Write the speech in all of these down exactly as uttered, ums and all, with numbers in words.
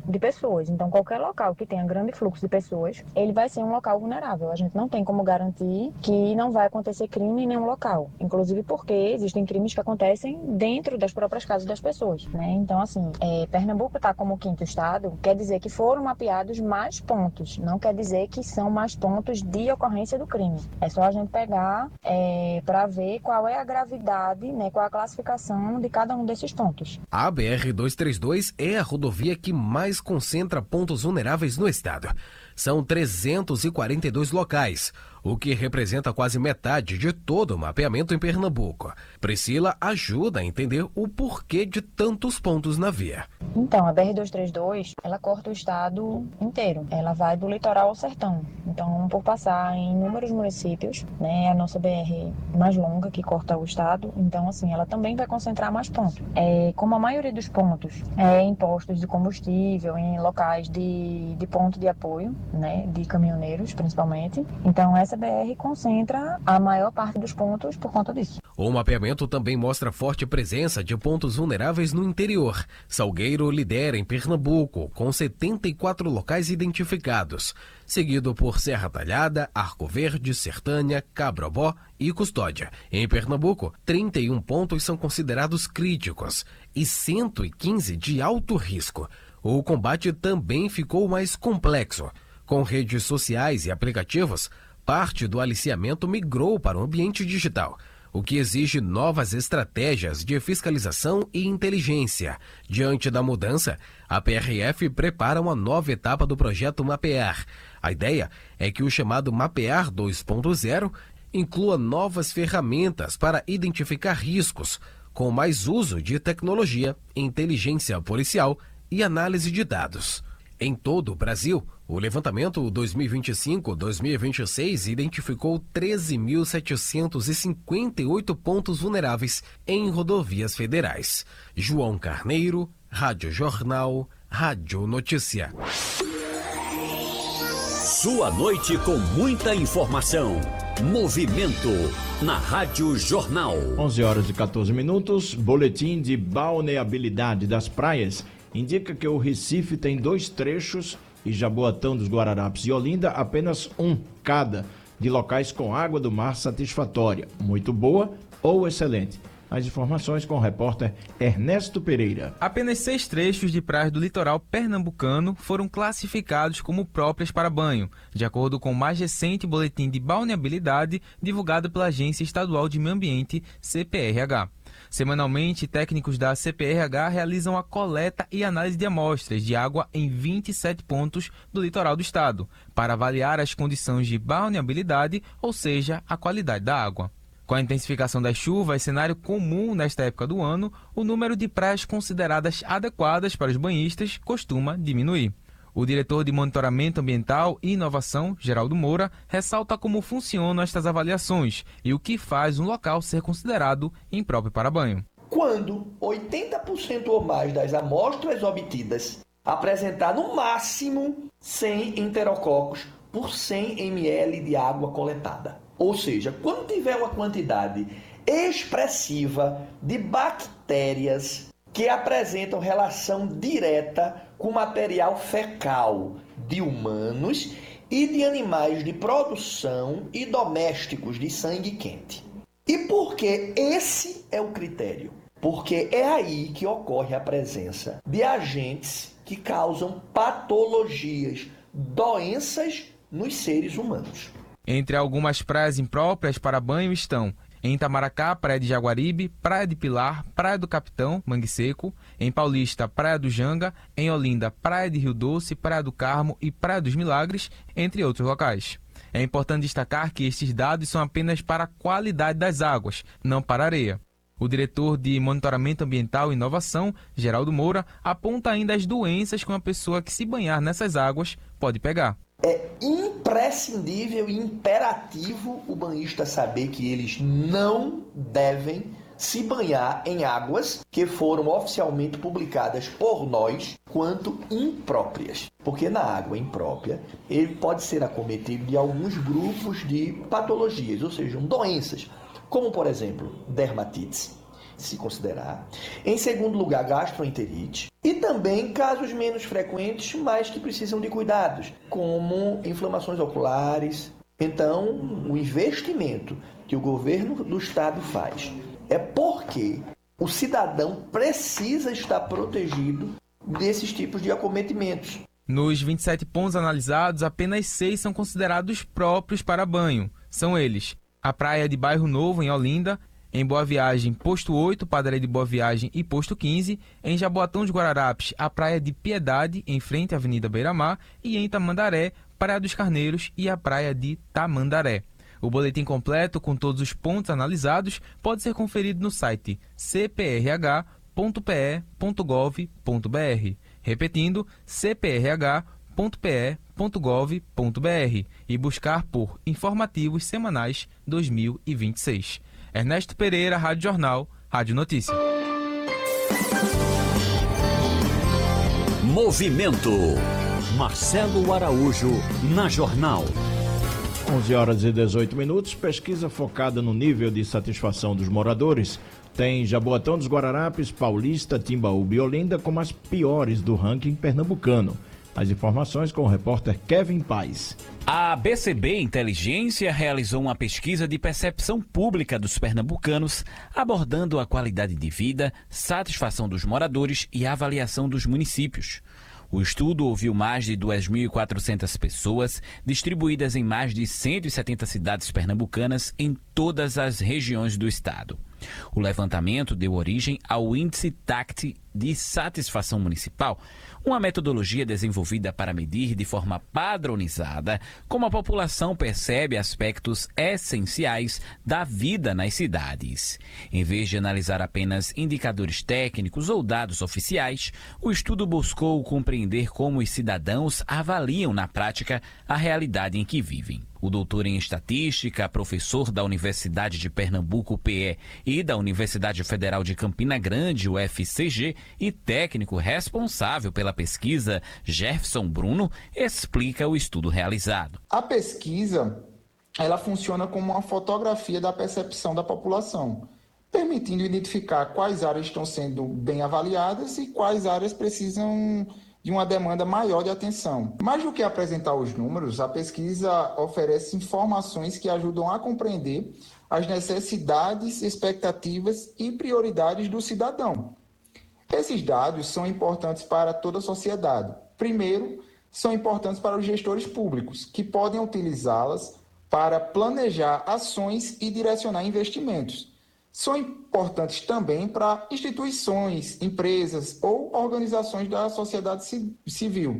de pessoas. Então, qualquer local que tenha grande fluxo de pessoas, ele vai ser um local vulnerável. A gente não tem como garantir que não vai acontecer crime em nenhum local. Inclusive porque existem crimes que acontecem dentro das próprias casas das pessoas, né? Então, assim, é, Pernambuco está como quinto estado, quer dizer que foram mapeados mais pontos. Não quer dizer que são mais pontos de ocorrência do crime. É só a gente pegar é, para ver qual é a gravidade, né, qual é a classificação de cada um desses pontos. A B R duzentos e trinta e dois é a rodovia que mais concentra pontos vulneráveis no estado. São trezentos e quarenta e dois locais, o que representa quase metade de todo o mapeamento em Pernambuco. Priscila ajuda a entender o porquê de tantos pontos na via. Então, a B R duzentos e trinta e dois, ela corta o estado inteiro. Ela vai do litoral ao sertão. Então, por passar em inúmeros municípios, né, é a nossa B R mais longa que corta o estado. Então, assim, ela também vai concentrar mais pontos. É, como a maioria dos pontos é em postos de combustível, em locais de, de ponto de apoio, né, de caminhoneiros, principalmente. Então, essa B R concentra a maior parte dos pontos por conta disso. O mapeamento também mostra forte presença de pontos vulneráveis no interior. Salgueiro lidera em Pernambuco, com setenta e quatro locais identificados, seguido por Serra Talhada, Arco Verde, Sertânia, Cabrobó e Custódia. Em Pernambuco, trinta e um pontos são considerados críticos e cento e quinze de alto risco. O combate também ficou mais complexo. Com redes sociais e aplicativos, parte do aliciamento migrou para o ambiente digital, o que exige novas estratégias de fiscalização e inteligência. Diante da mudança, a P R F prepara uma nova etapa do projeto Mapear. A ideia é que o chamado Mapear dois ponto zero inclua novas ferramentas para identificar riscos, com mais uso de tecnologia, inteligência policial e análise de dados. Em todo o Brasil, o levantamento dois mil e vinte e cinco a dois mil e vinte e seis identificou treze mil setecentos e cinquenta e oito pontos vulneráveis em rodovias federais. João Carneiro, Rádio Jornal, Rádio Notícia. Sua noite com muita informação. Movimento na Rádio Jornal. onze horas e quatorze minutos. Boletim de balneabilidade das praias indica que o Recife tem dois trechos e Jaboatão dos Guararapes e Olinda apenas um cada de locais com água do mar satisfatória, muito boa ou excelente. As informações com o repórter Ernesto Pereira. Apenas seis trechos de praias do litoral pernambucano foram classificados como próprias para banho, de acordo com o mais recente boletim de balneabilidade divulgado pela Agência Estadual de Meio Ambiente, C P R H. Semanalmente, técnicos da C P R H realizam a coleta e análise de amostras de água em vinte e sete pontos do litoral do estado, para avaliar as condições de balneabilidade, ou seja, a qualidade da água. Com a intensificação das chuvas, cenário comum nesta época do ano, o número de praias consideradas adequadas para os banhistas costuma diminuir. O diretor de Monitoramento Ambiental e Inovação, Geraldo Moura, ressalta como funcionam estas avaliações e o que faz um local ser considerado impróprio para banho. Quando oitenta por cento ou mais das amostras obtidas apresentar no máximo cem enterococos por cem mililitros de água coletada. Ou seja, quando tiver uma quantidade expressiva de bactérias que apresentam relação direta com material fecal de humanos e de animais de produção e domésticos de sangue quente. E por que esse é o critério? Porque é aí que ocorre a presença de agentes que causam patologias, doenças nos seres humanos. Entre algumas praias impróprias para banho estão em Itamaracá, Praia de Jaguaribe, Praia de Pilar, Praia do Capitão, Mangue Seco, em Paulista, Praia do Janga, em Olinda, Praia de Rio Doce, Praia do Carmo e Praia dos Milagres, entre outros locais. É importante destacar que estes dados são apenas para a qualidade das águas, não para a areia. O diretor de Monitoramento Ambiental e Inovação, Geraldo Moura, aponta ainda as doenças que uma pessoa que se banhar nessas águas pode pegar. É imprescindível e imperativo o banhista saber que eles não devem se banhar em águas que foram oficialmente publicadas por nós quanto impróprias. Porque na água imprópria, ele pode ser acometido de alguns grupos de patologias, ou seja, doenças, como por exemplo, dermatites, se considerar. Em segundo lugar, gastroenterite. E também casos menos frequentes, mas que precisam de cuidados, como inflamações oculares. Então, o investimento que o governo do estado faz é porque o cidadão precisa estar protegido desses tipos de acometimentos. Nos vinte e sete pontos analisados, apenas seis são considerados próprios para banho. São eles: a praia de Bairro Novo, em Olinda; em Boa Viagem, Posto oito, Padaria de Boa Viagem e Posto quinze; em Jaboatão dos Guararapes, a praia de Piedade, em frente à Avenida Beira-Mar; e em Tamandaré, Praia dos Carneiros e a praia de Tamandaré. O boletim completo com todos os pontos analisados pode ser conferido no site c p r h ponto p e ponto gov ponto b r. Repetindo, c p r h ponto p e ponto gov ponto b r e buscar por Informativos Semanais dois mil e vinte e seis. Ernesto Pereira, Rádio Jornal, Rádio Notícia. Movimento. Marcelo Araújo, na Jornal. onze horas e dezoito minutos. Pesquisa focada no nível de satisfação dos moradores tem Jaboatão dos Guararapes, Paulista, Timbaúba e Olinda como as piores do ranking pernambucano. As informações com o repórter Kevin Paes. A B C B Inteligência realizou uma pesquisa de percepção pública dos pernambucanos, abordando a qualidade de vida, satisfação dos moradores e avaliação dos municípios. O estudo ouviu mais de duas mil e quatrocentas pessoas, distribuídas em mais de cento e setenta cidades pernambucanas em todas as regiões do estado. O levantamento deu origem ao Índice T A C T de Satisfação Municipal, uma metodologia desenvolvida para medir de forma padronizada como a população percebe aspectos essenciais da vida nas cidades. Em vez de analisar apenas indicadores técnicos ou dados oficiais, o estudo buscou compreender como os cidadãos avaliam na prática a realidade em que vivem. O doutor em estatística, professor da Universidade de Pernambuco, P E, e da Universidade Federal de Campina Grande, U F C G, e técnico responsável pela pesquisa, Jefferson Bruno, explica o estudo realizado. A pesquisa, ela funciona como uma fotografia da percepção da população, permitindo identificar quais áreas estão sendo bem avaliadas e quais áreas precisam de uma demanda maior de atenção. Mais do que apresentar os números, a pesquisa oferece informações que ajudam a compreender as necessidades, expectativas e prioridades do cidadão. Esses dados são importantes para toda a sociedade. Primeiro, são importantes para os gestores públicos, que podem utilizá-las para planejar ações e direcionar investimentos. São importantes também para instituições, empresas ou organizações da sociedade civil,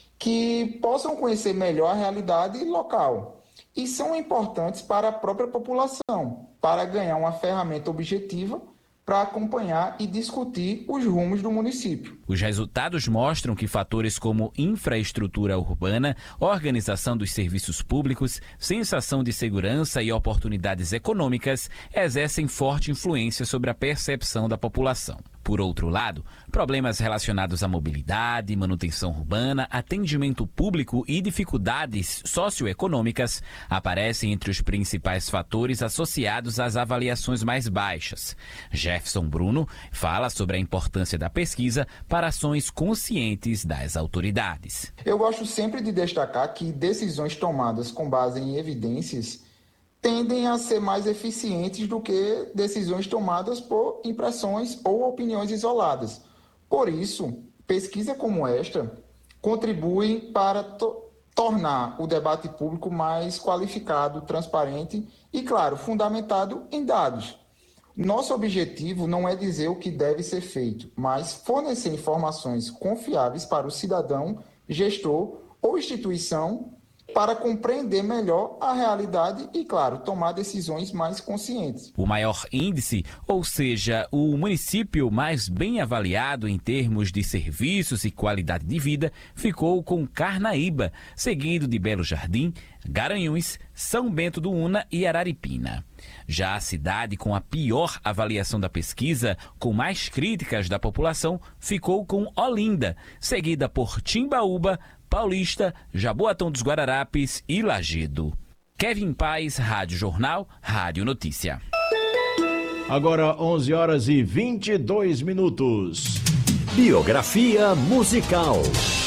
que possam conhecer melhor a realidade local. E são importantes para a própria população, para ganhar uma ferramenta objetiva para acompanhar e discutir os rumos do município. Os resultados mostram que fatores como infraestrutura urbana, organização dos serviços públicos, sensação de segurança e oportunidades econômicas exercem forte influência sobre a percepção da população. Por outro lado, problemas relacionados à mobilidade, manutenção urbana, atendimento público e dificuldades socioeconômicas aparecem entre os principais fatores associados às avaliações mais baixas. Jefferson Bruno fala sobre a importância da pesquisa para ações conscientes das autoridades. Eu gosto sempre de destacar que decisões tomadas com base em evidências tendem a ser mais eficientes do que decisões tomadas por impressões ou opiniões isoladas. Por isso, pesquisa como esta contribui para to- tornar o debate público mais qualificado, transparente e, claro, fundamentado em dados. Nosso objetivo não é dizer o que deve ser feito, mas fornecer informações confiáveis para o cidadão, gestor ou instituição para compreender melhor a realidade e, claro, tomar decisões mais conscientes. O maior índice, ou seja, o município mais bem avaliado em termos de serviços e qualidade de vida, ficou com Carnaíba, seguido de Belo Jardim, Garanhuns, São Bento do Una e Araripina. Já a cidade com a pior avaliação da pesquisa, com mais críticas da população, ficou com Olinda, seguida por Timbaúba, Paulista, Jaboatão dos Guararapes e Lagedo. Kevin Paes, Rádio Jornal, Rádio Notícia. Agora onze horas e vinte e dois minutos. Biografia musical.